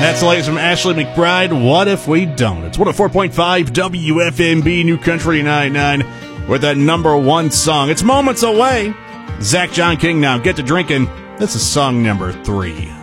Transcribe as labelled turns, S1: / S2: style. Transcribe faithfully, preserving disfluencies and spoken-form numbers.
S1: That's the latest from Ashley McBride. What if we don't? It's one oh four point five W F M B, New Country ninety-nine, with that number one song. It's moments away. Zach John King now. Get to drinking. This is song number three.